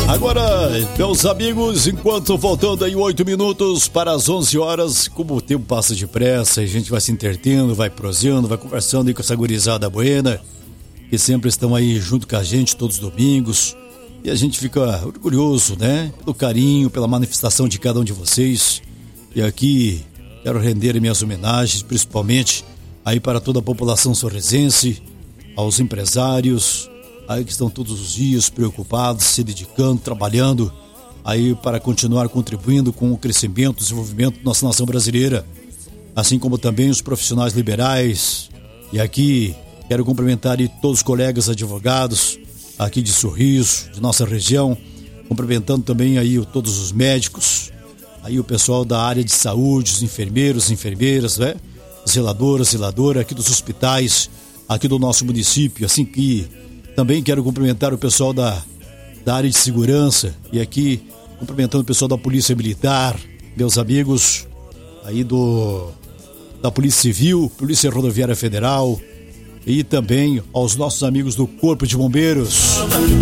Agora, meus amigos, enquanto faltando aí 8 minutos para as 11 horas, como o tempo passa depressa, a gente vai se entretendo, vai prosseando, vai conversando aí com essa gurizada buena, que sempre estão aí junto com a gente todos os domingos, e a gente fica orgulhoso, né? Pelo carinho, pela manifestação de cada um de vocês. E aqui quero render minhas homenagens, principalmente aí para toda a população sorrisense, aos empresários, aí que estão todos os dias preocupados, se dedicando, trabalhando aí para continuar contribuindo com o crescimento, desenvolvimento da nossa nação brasileira, assim como também os profissionais liberais. E aqui quero cumprimentar aí todos os colegas advogados aqui de Sorriso, de nossa região, cumprimentando também aí todos os médicos, aí o pessoal da área de saúde, os enfermeiros, enfermeiras, né? Zeladora aqui dos hospitais, aqui do nosso município, assim que também quero cumprimentar o pessoal da área de segurança e aqui cumprimentando o pessoal da Polícia Militar, meus amigos aí da Polícia Civil, Polícia Rodoviária Federal e também aos nossos amigos do Corpo de Bombeiros.